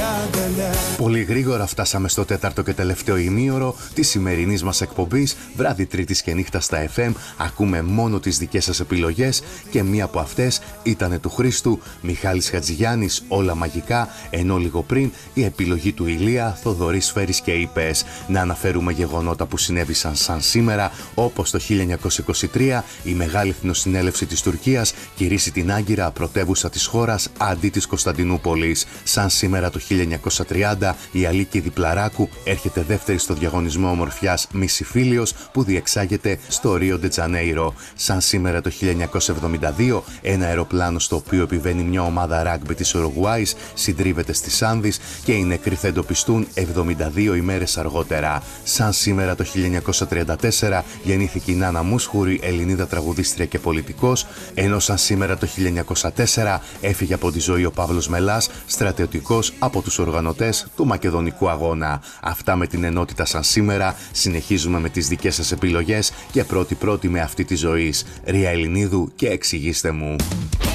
αγκαλιά. Πολύ γρήγορα φτάσαμε στο τέταρτο και τελευταίο ημίωρο της σημερινής μας εκπομπής. Βράδυ Τρίτης και νύχτα στα FM. Ακούμε μόνο τις δικές σας επιλογές και μία από αυτές ήταν του Χρήστου, Μιχάλης Χατζηγιάννης, Όλα Μαγικά, ενώ λίγο πριν η επιλογή του Ηλία, Θοδωρής Φέρης και Είπες. Να αναφέρουμε γεγονότα που συνέβησαν σαν σήμερα, όπως το 1923 η Μεγάλη Εθνοσυνέλευση της Τουρκίας κηρύσσει την Άγκυρα πρωτεύουσα της χώρας αντί της Κωνσταντινούπολης. Σαν σήμερα το 1930 η Αλίκη Διπλαράκου έρχεται δεύτερη στο διαγωνισμό ομορφιάς Μίση Φίλιος που διεξάγεται στο Ρίο ντε Τζανέιρο. Σαν σήμερα το 1972 ένα αεροπλάνο στο οποίο επιβαίνει μια ομάδα ράγκμπι της Ουρουγουάης συντρίβεται στις Άνδεις και οι νεκροί θα εντοπιστούν 72 ημέρες αργότερα. Σαν σήμερα το 1934 γεννήθηκε η Νάνα Μούσχουρη, Ελληνίδα τραγουδίστρια και πολιτικός, ενώ σαν σήμερα το 1904 έφυγε από τη ζωή ο Παύλος Μελάς, στρατιωτικός από τους οργανωτές του Μακεδονικού Αγώνα. Αυτά με την ενότητα σαν σήμερα. Συνεχίζουμε με τις δικές σας επιλογές και πρώτη με αυτή τη ζωής. Ρία Ελληνίδου και Εξηγήστε μου.